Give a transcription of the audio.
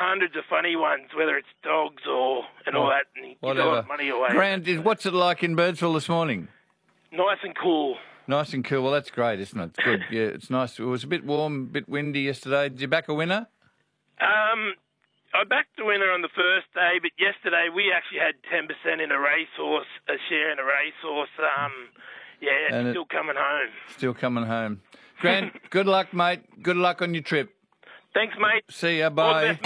hundreds of funny ones, whether it's dogs or all that, and he gives a lot of money away. Grant, what's it like in Birdsville this morning? Nice and cool. Nice and cool. Well, that's great, isn't it? It's good. Yeah, it's nice. It was a bit warm, a bit windy yesterday. Did you back a winner? I backed the winner on the first day, but yesterday we actually had 10% in a racehorse, a share in a racehorse. And still coming home. Still coming home. Grant, good luck, mate. Good luck on your trip. Thanks, mate. See ya. Bye.